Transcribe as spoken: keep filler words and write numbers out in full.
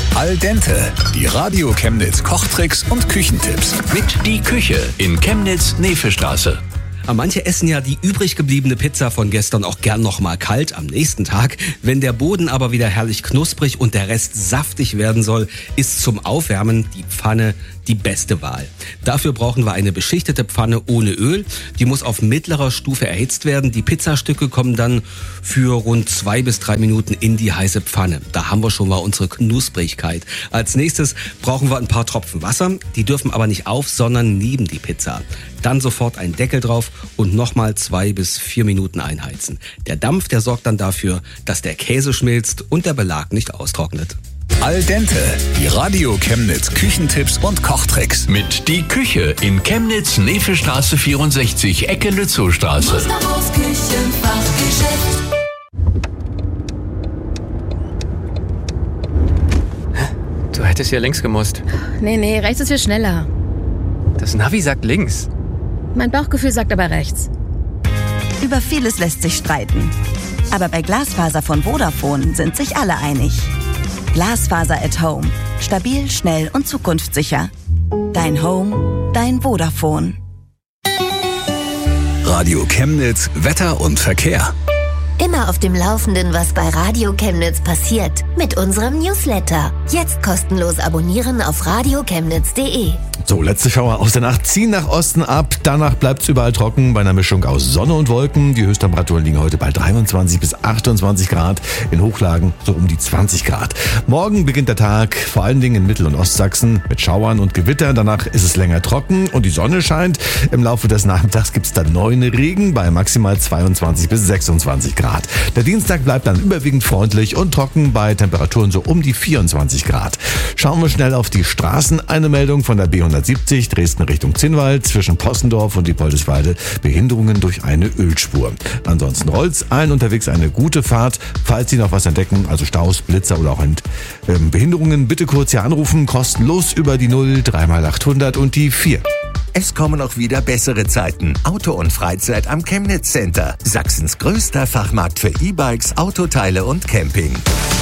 Al dente, die Radio Chemnitz Kochtricks und Küchentipps. Mit Die Küche in Chemnitz-Nevestraße. Manche essen ja die übrig gebliebene Pizza von gestern auch gern noch mal kalt am nächsten Tag. Wenn der Boden aber wieder herrlich knusprig und der Rest saftig werden soll, ist zum Aufwärmen die Pfanne die beste Wahl. Dafür brauchen wir eine beschichtete Pfanne ohne Öl. Die muss auf mittlerer Stufe erhitzt werden. Die Pizzastücke kommen dann für rund zwei bis drei Minuten in die heiße Pfanne. Da haben wir schon mal unsere Knusprigkeit. Als nächstes brauchen wir ein paar Tropfen Wasser. Die dürfen aber nicht auf, sondern neben die Pizza. Dann sofort einen Deckel drauf und nochmal zwei bis vier Minuten einheizen. Der Dampf, der sorgt dann dafür, dass der Käse schmilzt und der Belag nicht austrocknet. Al dente, die Radio Chemnitz Küchentipps und Kochtricks. Mit Die Küche in Chemnitz-Nevestraße vierundsechzig, Ecke Lützowstraße. Musterhaus Küchenfachgeschäft. Du hättest hier links gemusst. Nee, nee, rechts ist viel schneller. Das Navi sagt links. Mein Bauchgefühl sagt aber rechts. Über vieles lässt sich streiten. Aber bei Glasfaser von Vodafone sind sich alle einig. Glasfaser at Home. Stabil, schnell und zukunftssicher. Dein Home, dein Vodafone. Radio Chemnitz, Wetter und Verkehr. Immer auf dem Laufenden, was bei Radio Chemnitz passiert. Mit unserem Newsletter. Jetzt kostenlos abonnieren auf radio chemnitz punkt de. So, letzte Schauer aus der Nacht ziehen nach Osten ab. Danach bleibt es überall trocken bei einer Mischung aus Sonne und Wolken. Die Höchsttemperaturen liegen heute bei dreiundzwanzig bis achtundzwanzig Grad. In Hochlagen so um die zwanzig Grad. Morgen beginnt der Tag vor allen Dingen in Mittel- und Ostsachsen mit Schauern und Gewittern. Danach ist es länger trocken und die Sonne scheint. Im Laufe des Nachmittags gibt es dann neuen Regen bei maximal zweiundzwanzig bis sechsundzwanzig Grad. Der Dienstag bleibt dann überwiegend freundlich und trocken bei Temperaturen so um die vierundzwanzig Grad. Schauen wir schnell auf die Straßen. Eine Meldung von der B hundertsiebzig Dresden Richtung Zinnwald zwischen Possendorf und Diepoldeswalde. Behinderungen durch eine Ölspur. Ansonsten rollt's allen unterwegs eine gute Fahrt. Falls Sie noch was entdecken, also Staus, Blitzer oder auch ähm, Behinderungen, bitte kurz hier anrufen. Kostenlos über die null drei mal achthundert und die vier. Es kommen auch wieder bessere Zeiten. Auto und Freizeit am Chemnitz Center. Sachsens größter Fachmarkt für E-Bikes, Autoteile und Camping.